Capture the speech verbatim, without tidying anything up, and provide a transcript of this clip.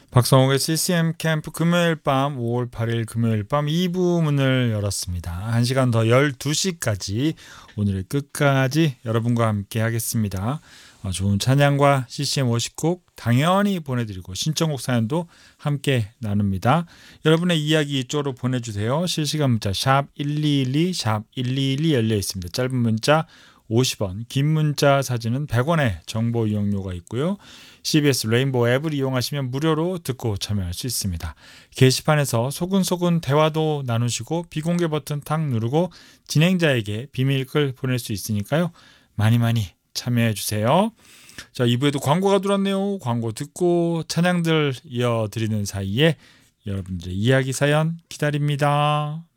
박성욱의 씨씨엠 캠프 금요일 밤 오월 팔일 금요일 밤 이 부 문을 열었습니다. 한 시간 더 열두 시까지 오늘의 끝까지 여러분과 함께 하겠습니다. 어, 좋은 찬양과 씨씨엠 워시곡 당연히 보내드리고 신청곡 사연도 함께 나눕니다. 여러분의 이야기 이쪽으로 보내주세요. 실시간 문자 샵 일이일이 샵 일이일이 열려 있습니다. 짧은 문자 오십 원, 긴 문자 사진은 백 원의 정보 이용료가 있고요. 씨비에스 레인보우 앱을 이용하시면 무료로 듣고 참여할 수 있습니다. 게시판에서 소근소근 대화도 나누시고 비공개 버튼 탁 누르고 진행자에게 비밀글 보낼 수 있으니까요. 많이 많이 참여해 주세요. 자, 이 부에도 광고가 들었네요. 광고 듣고 찬양들 이어드리는 사이에 여러분들의 이야기 사연 기다립니다.